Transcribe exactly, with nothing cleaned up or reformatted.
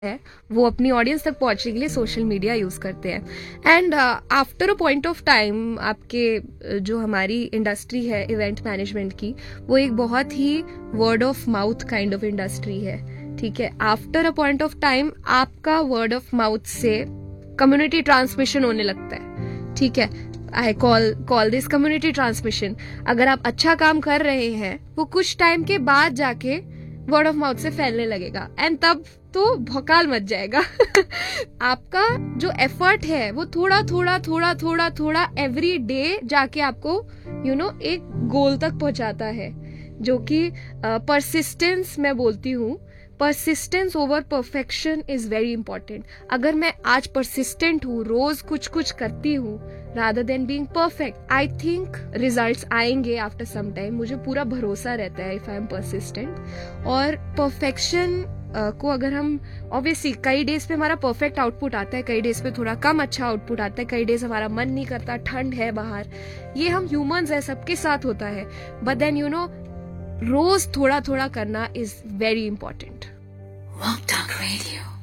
है वो अपनी ऑडियंस तक पहुंचने के लिए सोशल मीडिया यूज करते हैं। And after a point of time आपके uh, जो हमारी इंडस्ट्री है इवेंट मैनेजमेंट की, वो एक बहुत ही word of mouth kind of industry है, ठीक है। After a point of time आपका वर्ड ऑफ माउथ से कम्युनिटी ट्रांसमिशन होने लगता है, ठीक है। I call call this community transmission. अगर आप अच्छा काम कर रहे हैं वो कुछ टाइम के बाद जाके वर्ड ऑफ माउथ से फैलने लगेगा, एंड तब तो भौकाल मच जाएगा। आपका जो एफर्ट है वो थोड़ा थोड़ा थोड़ा थोड़ा थोड़ा एवरी डे जाके आपको यू you नो know, एक गोल तक पहुंचाता है, जो कि परसिस्टेंस uh, मैं बोलती हूँ। Persistence over perfection is very important. अगर मैं आज परसिस्टेंट हूँ, रोज कुछ कुछ करती हूँ rather than being perfect, I think results आएंगे आफ्टर सम टाइम। मुझे पूरा भरोसा रहता है इफ आई एम परसिस्टेंट। और परफेक्शन uh, को अगर हम ऑब्वियसली कई डेज पे हमारा परफेक्ट आउटपुट आता है, कई डेज पे थोड़ा कम अच्छा आउटपुट आता है, कई डेज हमारा मन नहीं करता, ठंड है बाहर, ये हम ह्यूमंस है, सबके साथ होता है। बट देन यू नो रोज थोड़ा थोड़ा करना is very important. Walk Talk Radio.